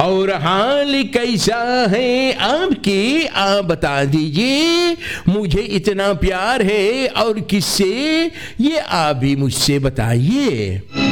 और हाल कैसा है आपकी, आप बता दीजिए। मुझे इतना प्यार है और किससे, ये आप भी मुझसे बताइए।